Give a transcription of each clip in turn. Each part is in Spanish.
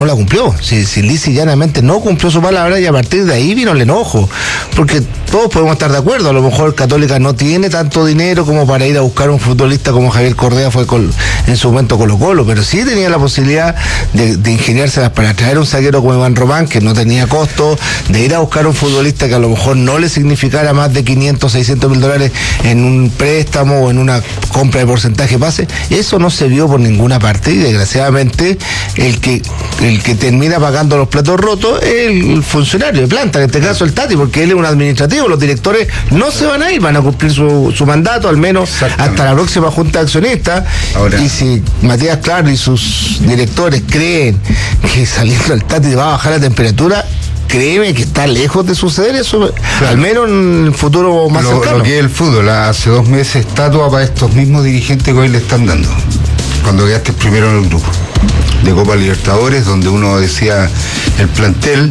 no la cumplió. Si lisa y llanamente no cumplió su palabra, y a partir de ahí vino el enojo, porque todos podemos estar de acuerdo, a lo mejor Católica no tiene tanto dinero como para ir a buscar un futbolista como Javier Correa fue en su momento Colo-Colo, pero sí tenía la posibilidad de ingeniárselas para traer un zaguero como Iván Román, que no tenía costo, de ir a buscar un futbolista que a lo mejor no le significara más de 500, 600 mil dólares en un préstamo o en una compra de porcentaje pase. Eso no se vio por ninguna parte, y desgraciadamente el que termina pagando los platos rotos es el funcionario de planta, en este caso el Tati, porque él es un administrativo. Los directores no se van a ir, van a cumplir su mandato, al menos hasta la próxima junta de accionistas. Ahora, y si Matías Claro y sus directores creen que saliendo el Tati va a bajar la temperatura, créeme que está lejos de suceder eso, al menos en el futuro más cercano. Lo que es el fútbol, hace 2 meses estatua para estos mismos dirigentes que hoy le están dando, cuando quedaste primero en el grupo de Copa Libertadores, donde uno decía el plantel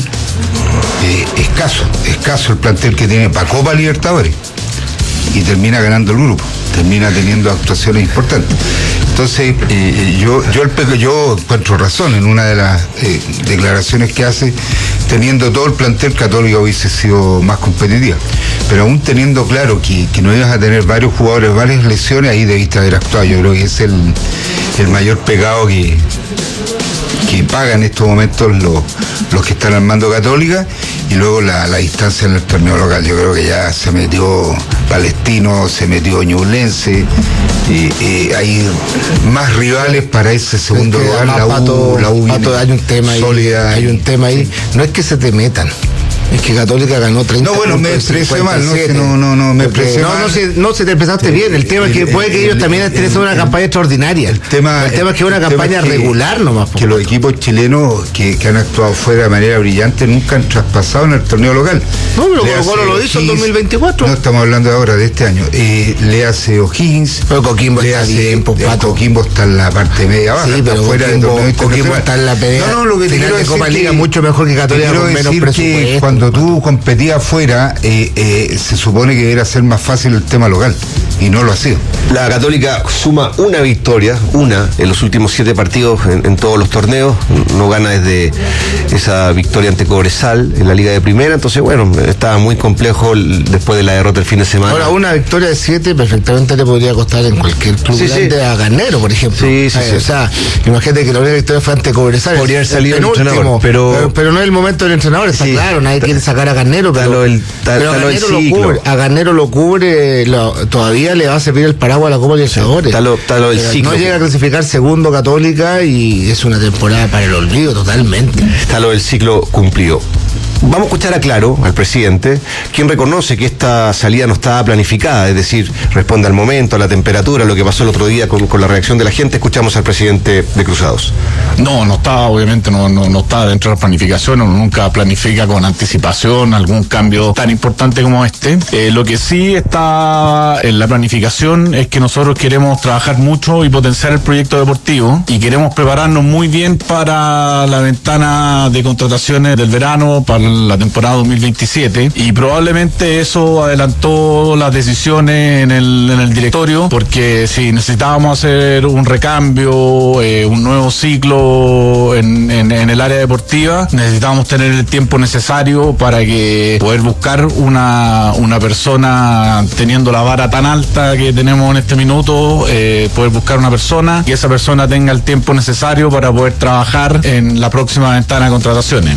escaso el plantel que tiene para Copa Libertadores, y termina ganando el grupo, termina teniendo actuaciones importantes. Entonces yo encuentro razón en una de las declaraciones que hace, teniendo todo el plantel, Católica hubiese sido más competitiva, pero aún teniendo claro que no ibas a tener varios jugadores, varias lesiones, ahí debiste haber actuado. Yo creo que es el mayor pecado que paga en estos momentos los que están armando Católica, y luego la distancia en el torneo local. Yo creo que ya se metió Palestino, se metió Ñublense, y hay más rivales para ese segundo lugar. La U Pato, hay un tema sólida, ahí, no es que se te metan, es que Católica ganó 30 No, bueno, me expresé mal, me expresé mal. No, se te expresaste bien. El tema es que puede que ellos también estén haciendo una campaña extraordinaria. El tema es que es una campaña regular nomás. Que los equipos chilenos que han actuado fuera de manera brillante nunca han traspasado en el torneo local. No, pero Colo-Colo lo hizo en 2024. No, estamos hablando ahora de este año. Le hace O'Higgins. Pero Coquimbo está bien, Pato. Coquimbo está en la parte media baja. Sí, pero fuera Coquimbo está en la pelea. Lo que te quiero decir Copa Liga mucho mejor que Católica, con menos presupuesto. Cuando tú competías afuera, se supone que era ser más fácil el tema local, y no lo ha sido. La Católica suma una victoria, en los últimos 7 partidos en todos los torneos. No gana desde esa victoria ante Cobresal en la Liga de Primera. Entonces, bueno, estaba muy complejo después de la derrota el fin de semana. Ahora, una victoria de 7 perfectamente le podría costar en cualquier club grande a Garnero, por ejemplo. O sea, imagínate que la única victoria fue ante Cobresal. Podría haber salido el entrenador, pero no es el momento del entrenador, está claro. Nadie quiere sacar a Garnero, pero a Garnero lo cubre, todavía le va a servir el paraguas a la Copa Libertadores. No llega a clasificar segundo Católica, y es una temporada para el olvido totalmente. Está lo del ciclo cumplido. Vamos a escuchar a Claro, al presidente, quien reconoce que esta salida no estaba planificada, es decir, responde al momento, a la temperatura, lo que pasó el otro día con la reacción de la gente. Escuchamos al presidente de Cruzados. No estaba, obviamente, no estaba dentro de la planificación. Uno nunca planifica con anticipación algún cambio tan importante como este. Lo que sí está en la planificación es que nosotros queremos trabajar mucho y potenciar el proyecto deportivo, y queremos prepararnos muy bien para la ventana de contrataciones del verano, para la temporada 2027, y probablemente eso adelantó las decisiones en el directorio, porque si necesitábamos hacer un recambio, un nuevo ciclo en el área deportiva, necesitábamos tener el tiempo necesario para que poder buscar una persona, teniendo la vara tan alta que tenemos en este minuto, poder buscar una persona, y esa persona tenga el tiempo necesario para poder trabajar en la próxima ventana de contrataciones.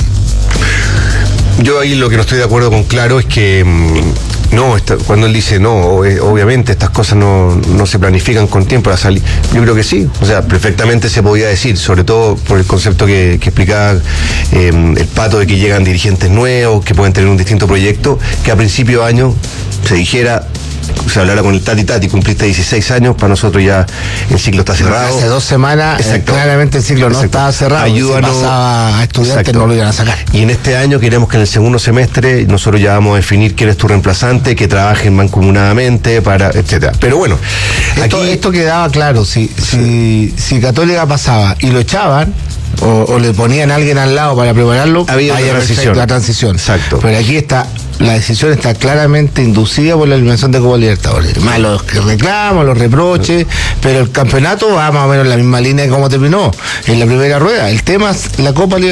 Yo ahí lo que no estoy de acuerdo con Claro es que cuando él dice obviamente estas cosas no se planifican con tiempo a salir. Yo creo que sí, o sea, perfectamente se podía decir, sobre todo por el concepto que explicaba el Pato, de que llegan dirigentes nuevos que pueden tener un distinto proyecto, que a principio de año se dijera, se hablara con el Tati, cumpliste 16 años, para nosotros ya el ciclo está cerrado. Hace 2 semanas claramente el ciclo no estaba cerrado. Ayúdanos, si pasaba a estudiantes, no lo iban a sacar. Y en este año queremos que en el segundo semestre nosotros ya vamos a definir quién es tu reemplazante, que trabajen mancomunadamente, etcétera. Pero bueno, esto quedaba claro. Si Católica pasaba y lo echaban, o le ponían a alguien al lado para prepararlo, había la transición. Exacto. Pero aquí está la decisión está claramente inducida por la eliminación de Copa Libertadores. Más los reclamos, los reproches, pero el campeonato va más o menos en la misma línea de cómo terminó en la primera rueda. El tema es la Copa Libertadores.